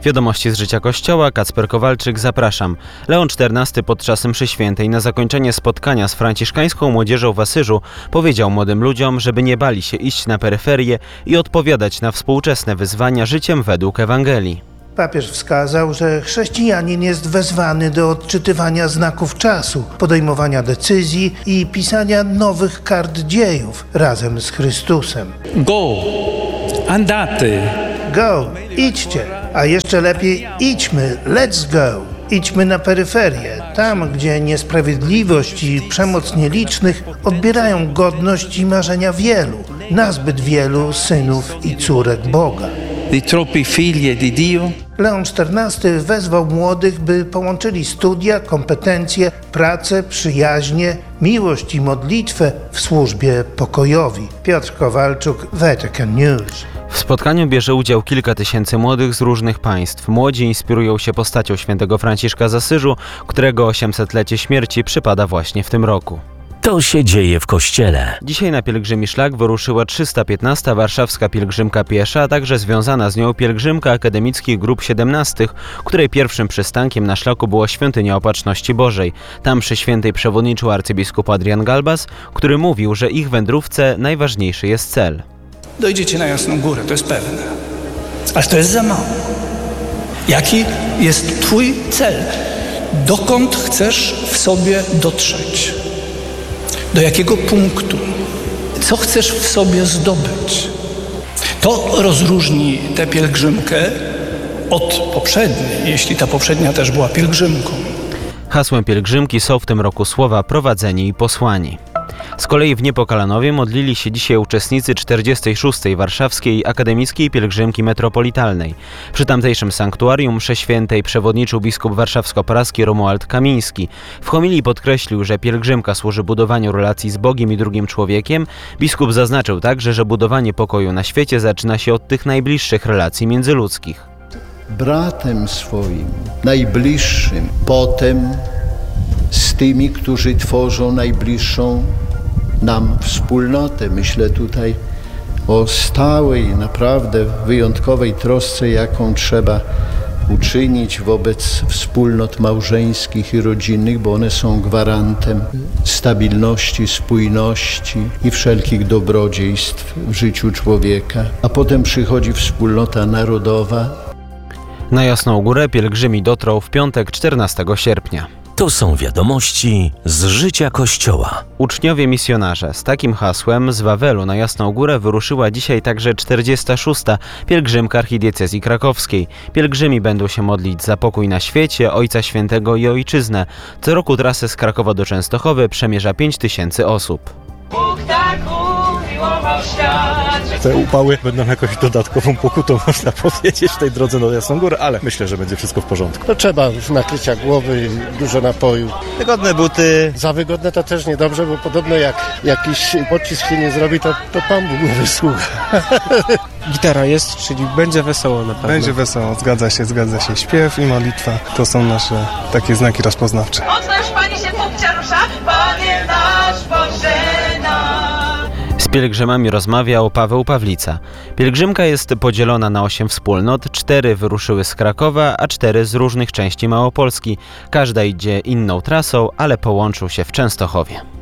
Wiadomości z życia Kościoła, Kacper Kowalczyk, zapraszam. Leon XIV podczas mszy świętej na zakończenie spotkania z franciszkańską młodzieżą w Asyżu powiedział młodym ludziom, żeby nie bali się iść na peryferię i odpowiadać na współczesne wyzwania życiem według Ewangelii. Papież wskazał, że chrześcijanin jest wezwany do odczytywania znaków czasu, podejmowania decyzji i pisania nowych kart dziejów razem z Chrystusem. Go, andate. Go, idźcie, a jeszcze lepiej idźmy, let's go. Idźmy na peryferię, tam gdzie niesprawiedliwość i przemoc nielicznych odbierają godność i marzenia wielu, nazbyt wielu synów i córek Boga. Di troppi figli di Dio. Leon XIV wezwał młodych, by połączyli studia, kompetencje, pracę, przyjaźnie, miłość i modlitwę w służbie pokojowi. Piotr Kowalczuk, Vatican News. W spotkaniu bierze udział kilka tysięcy młodych z różnych państw. Młodzi inspirują się postacią świętego Franciszka z Asyżu, którego 800-lecie śmierci przypada właśnie w tym roku. To się dzieje w Kościele. Dzisiaj na pielgrzymi szlak wyruszyła 315. warszawska pielgrzymka piesza, a także związana z nią pielgrzymka akademickich grup 17, której pierwszym przystankiem na szlaku była Świątynia Opatrzności Bożej. Tam przy świętej przewodniczył arcybiskup Adrian Galbas, który mówił, że ich wędrówce najważniejszy jest cel. Dojdziecie na Jasną Górę, to jest pewne. Ale to jest za mało. Jaki jest Twój cel? Dokąd chcesz w sobie dotrzeć? Do jakiego punktu? Co chcesz w sobie zdobyć? To rozróżni tę pielgrzymkę od poprzedniej, jeśli ta poprzednia też była pielgrzymką. Hasłem pielgrzymki są w tym roku słowa prowadzeni i posłani. Z kolei w Niepokalanowie modlili się dzisiaj uczestnicy 46. warszawskiej akademickiej pielgrzymki metropolitalnej. Przy tamtejszym sanktuarium mszy świętej przewodniczył biskup warszawsko-praski Romuald Kamiński. W homilii podkreślił, że pielgrzymka służy budowaniu relacji z Bogiem i drugim człowiekiem. Biskup zaznaczył także, że budowanie pokoju na świecie zaczyna się od tych najbliższych relacji międzyludzkich. Bratem swoim, najbliższym, potem z tymi, którzy tworzą najbliższą nam wspólnotę. Myślę tutaj o stałej, naprawdę wyjątkowej trosce, jaką trzeba uczynić wobec wspólnot małżeńskich i rodzinnych, bo one są gwarantem stabilności, spójności i wszelkich dobrodziejstw w życiu człowieka. A potem przychodzi wspólnota narodowa. Na Jasną Górę pielgrzymi dotrą w piątek 14 sierpnia. To są wiadomości z życia Kościoła. Uczniowie misjonarze. Z takim hasłem z Wawelu na Jasną Górę wyruszyła dzisiaj także 46. pielgrzymka archidiecezji krakowskiej. Pielgrzymi będą się modlić za pokój na świecie, Ojca Świętego i Ojczyznę. Co roku trasę z Krakowa do Częstochowy przemierza 5000 osób. Bóg tak umiłował świat. Te upały będą jakąś dodatkową pokutą, można powiedzieć, w tej drodze na Jasną Górę, ale myślę, że będzie wszystko w porządku. To trzeba nakrycia głowy i dużo napoju. Wygodne buty. Za wygodne to też niedobrze, bo podobno jak jakiś pocisk się nie zrobi, to Pan Bóg nie wysłucha. Gitara jest, czyli będzie wesoło na pewno. Będzie wesoło, zgadza się. Śpiew i modlitwa to są nasze takie znaki rozpoznawcze. Odnasz Pani się popcia rusza, Panie nasz pożena. Z pielgrzymami rozmawiał Paweł Pawlica. Pielgrzymka jest podzielona na 8 wspólnot, 4 wyruszyły z Krakowa, a 4 z różnych części Małopolski. Każda idzie inną trasą, ale połączył się w Częstochowie.